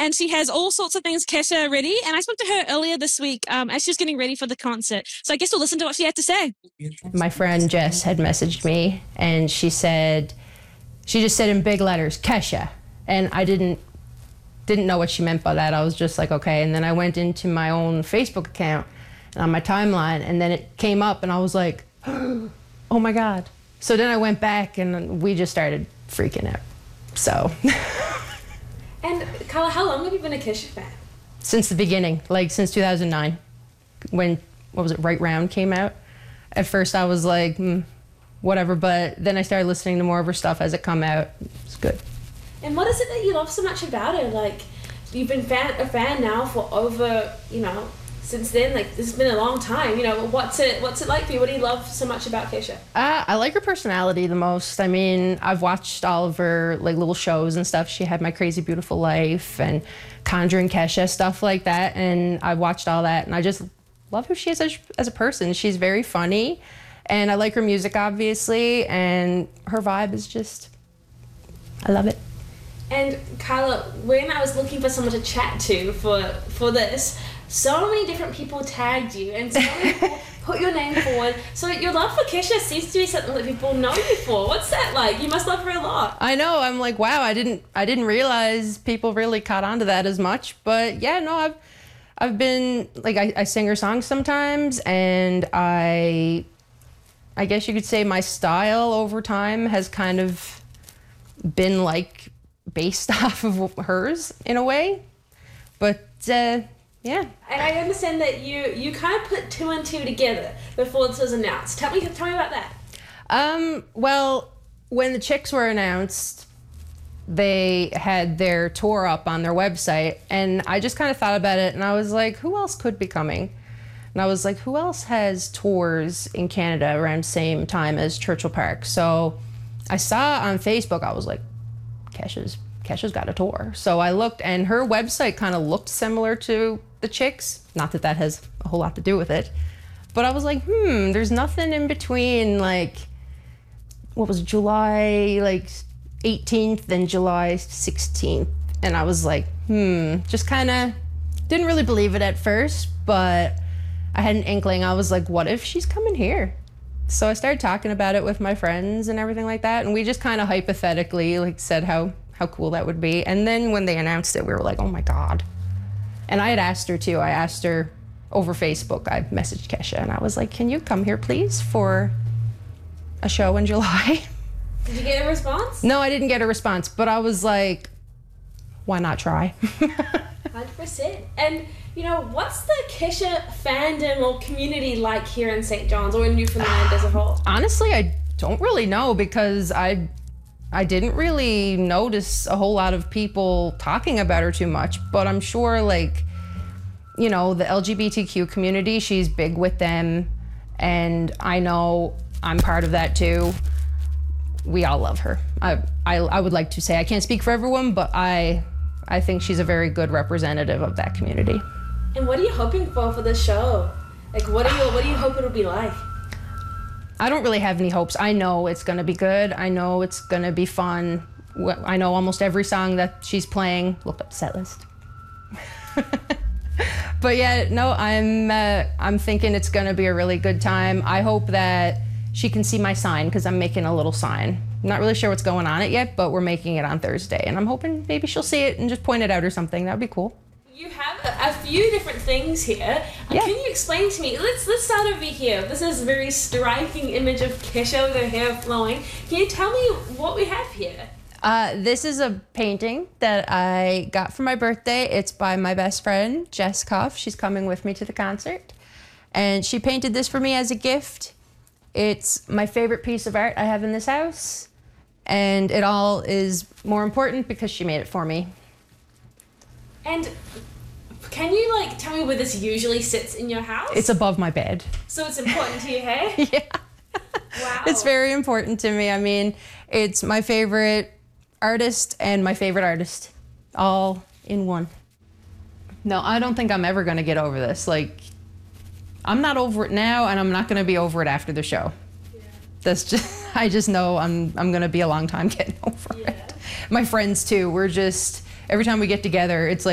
and she has all sorts of things, Kesha, ready. And I spoke to her earlier this week as she was getting ready for the concert. So I guess we'll listen to what she had to say. My friend Jess had messaged me, and she just said in big letters, Kesha. And I didn't know what she meant by that. I was just like, okay. And then I went into my own Facebook account and on my timeline, and then it came up, and I was like, oh my God. So then I went back, and we just started freaking out. So. And Carla, how long have you been a Kesha fan? Since the beginning, like since 2009, when, what was it, Right Round came out. At first I was like, whatever, but then I started listening to more of her stuff as it come out. It's good. And what is it that you love so much about her? Like, you've been a fan now for over, since then. Like, this has been a long time. What's it like for you? What do you love so much about Kesha? I like her personality the most. I mean, I've watched all of her like little shows and stuff. She had My Crazy Beautiful Life and Conjuring Kesha, stuff like that. And I watched all that, and I just love who she is as a person. She's very funny, and I like her music, obviously, and her vibe is just, I love it. And Carla, when I was looking for someone to chat to for this, so many different people tagged you, and so many people put your name forward. So your love for Kesha seems to be something that people know you for. What's that like? You must love her a lot. I know. I'm like, wow. I didn't realize people really caught on to that as much. But yeah, no, I've been like, I sing her songs sometimes, and I guess you could say my style over time has kind of been like based off of hers in a way. But yeah. And I understand that you kind of put two and two together before this was announced. Tell me about that. Well, when the Chicks were announced, they had their tour up on their website, and I just kind of thought about it, and I was like, who else could be coming? And I was like, who else has tours in Canada around the same time as Churchill Park? So I saw on Facebook, I was like, Kesha's got a tour. So I looked, and her website kind of looked similar to the Chicks. Not that that has a whole lot to do with it, but I was like, there's nothing in between, like, what was it, July like 18th and July 16th. And I was like, just kind of didn't really believe it at first, but I had an inkling. I was like, what if she's coming here? So I started talking about it with my friends and everything like that, and we just kind of hypothetically like said how cool that would be. And then when they announced it, we were like, oh my God. And I had asked her too. I asked her over Facebook. I messaged Kesha, and I was like, can you come here please for a show in July? Did you get a response? No, I didn't get a response, but I was like, why not try? 100%. And what's the Kesha fandom or community like here in St. John's or in Newfoundland as a whole? Honestly, I don't really know, because I didn't really notice a whole lot of people talking about her too much, but I'm sure, like, the LGBTQ community, she's big with them, and I know I'm part of that too. We all love her. I would like to say, I can't speak for everyone, but I think she's a very good representative of that community. And what are you hoping for the show? Like, what do you hope it'll be like? I don't really have any hopes. I know it's gonna be good. I know it's gonna be fun. I know almost every song that she's playing. Look up the set list. But yeah, no, I'm thinking it's gonna be a really good time. I hope that she can see my sign, because I'm making a little sign. I'm not really sure what's going on it yet, but we're making it on Thursday, and I'm hoping maybe she'll see it and just point it out or something. That'd be cool. You have a few different things here. Yeah. Can you explain to me? Let's start over here. This is a very striking image of Kesha with her hair flowing. Can you tell me what we have here? This is a painting that I got for my birthday. It's by my best friend, Jess Cuff. She's coming with me to the concert, and she painted this for me as a gift. It's my favorite piece of art I have in this house, and it all is more important because she made it for me. And can you tell me where this usually sits in your house? It's above my bed. So it's important to you, hey? Yeah. Wow. It's very important to me. I mean, it's my favorite artist and my favorite artist all in one. No, I don't think I'm ever going to get over this. Like, I'm not over it now, and I'm not going to be over it after the show. Yeah. That's just, I just know I'm going to be a long time getting over it. My friends too, we're just, every time we get together, it's like,